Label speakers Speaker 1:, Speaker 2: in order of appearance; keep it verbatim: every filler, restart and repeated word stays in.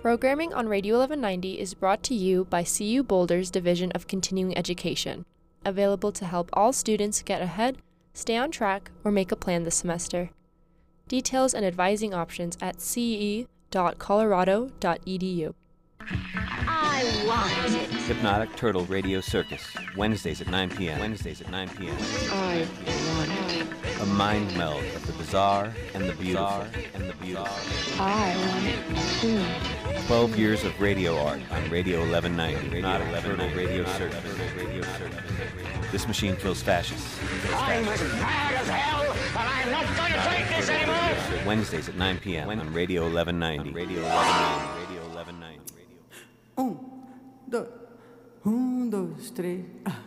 Speaker 1: Programming on Radio eleven ninety is brought to you by C U Boulder's Division of Continuing Education, available to help all students get ahead, stay on track, or make a plan this semester. Details and advising options at c e dot colorado dot e d u.
Speaker 2: I want it.
Speaker 3: Hypnotic Turtle Radio Circus, Wednesdays at nine p m Wednesdays at nine p m
Speaker 2: I want it.
Speaker 3: A mind meld of the bizarre and the beautiful. and the beautiful.
Speaker 2: I want it too.
Speaker 3: Twelve years of radio art on Radio eleven ninety. Radio eleven ninety Radio Circus. Radio Circus. This machine kills fascists.
Speaker 4: I'm as mad as hell, and I'm not going to take this anymore!
Speaker 3: Wednesdays at nine p m on Radio eleven ninety. Radio eleven ninety. Radio eleven ninety. Radio.
Speaker 5: Um, dois, um, dois, três.